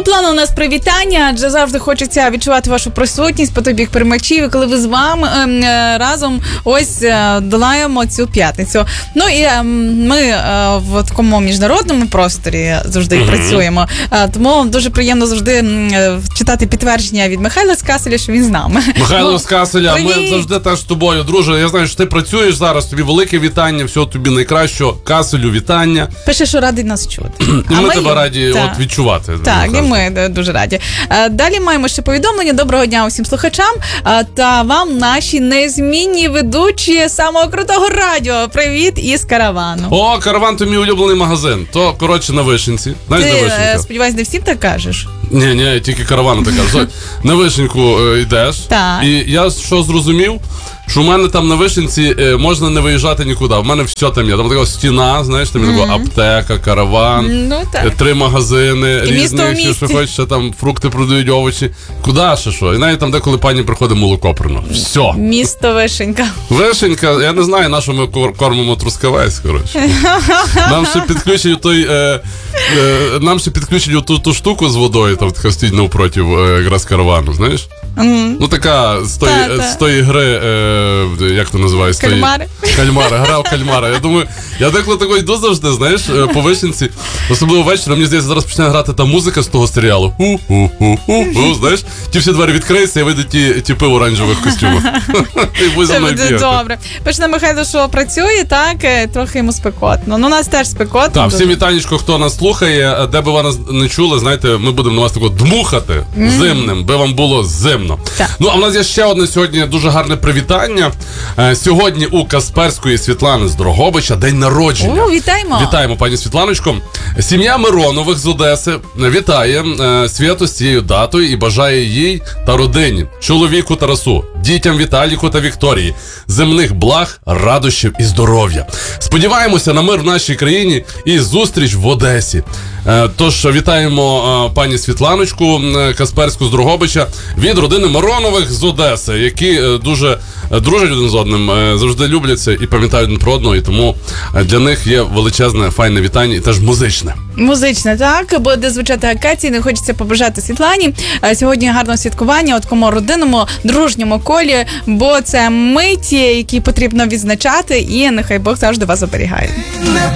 плану у нас привітання, адже завжди хочеться відчувати вашу присутність по той бік приймачів, і коли ви з вами разом ось долаємо цю п'ятницю. Ну і ми в такому міжнародному просторі завжди працюємо, тому дуже приємно завжди читати підтвердження від Михайла Скаселя, що він з нами. Михайло Скаселя, ми завжди теж з тобою, друже. Я знаю, що ти працюєш зараз, тобі велике вітання, всього тобі найкращого. Каселю вітання. Пише, що радий нас чути. І ми тебе раді відчувати. Так, і ми дуже раді. Далі маємо ще повідомлення. Доброго дня усім слухачам та вам наші незмінні ведучі самого крутого радіо. Привіт із Каравану. О, Караван – то мій улюблений магазин. То, коротше, на Вишенці. Знаєш, ти, на Вишенька? Сподіваюсь, не всім так кажеш? Ні, тільки Каравану так кажу. На Вишеньку йдеш. Так. І я що зрозумів, що в мене там на Вишенці можна не виїжджати нікуди. В мене все там є. Там така стіна, знаєш, там є така аптека, Караван, 3 магазини різні, що хочеш, там фрукти продають, овочі. Куди ще що? І навіть там деколи пані приходить молоко приносить. Все. Місто Вишенька. Вишенька, я не знаю, на що ми кормимо Трускавець, коротше. Нам ще підключили ту штуку з водою, там така стоїть навпроти якраз Каравану, знаєш? Ну така з тої гри, як то називається? Кальмари. Гра в кальмара. Я думаю, я деколи такий йду завжди, знаєш, по Вишенці, особливо ввечері, мені здається, зараз почне грати та музика з того серіалу. Знаєш, ті всі двері відкриються і вийдуть ті типи в оранжевих костюмах. Це буде добре. Пише Михайло, що працює, так, трохи йому спекотно. Ну, у нас теж спекотно. Так, всім вітанечко, хто нас слухає, де би ви нас не чули, знаєте, ми будемо на вас тако дмухати зимним, би вам було зимно. Так. Ну, а в нас є ще одне сьогодні дуже гарне привітання. Сьогодні у Касперської Світлани з Дрогобича день народження. Вітаємо! Вітаємо, пані Світланочко. Сім'я Миронових з Одеси вітає Святу з цією датою і бажає їй та родині, чоловіку Тарасу, дітям Віталіку та Вікторії, земних благ, радощів і здоров'я. Сподіваємося на мир в нашій країні і зустріч в Одесі. Тож вітаємо пані Світланочку Касперську з Дрогобича від родини Миронових з Одеси, які дуже дружать один з одним, завжди любляться і пам'ятають один про одного, і тому для них є величезне, файне вітання і теж музичне. Музичне, так, буде звучати акації, не хочеться побажати Світлані. Сьогодні гарного святкування у такому родинному, дружньому колі, бо це миті, які потрібно відзначати, і нехай Бог завжди вас оберігає.